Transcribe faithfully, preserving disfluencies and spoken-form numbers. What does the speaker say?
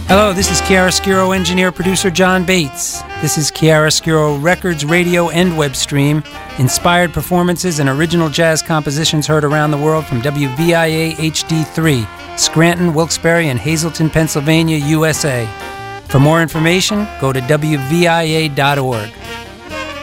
Hello, this is Chiaroscuro engineer producer John Bates. This is Chiaroscuro Records radio and web stream. Inspired performances and original jazz compositions heard around the world from W V I A H D three, Scranton, Wilkes-Barre, and Hazleton, Pennsylvania, U S A. For more information, go to W V I A dot org.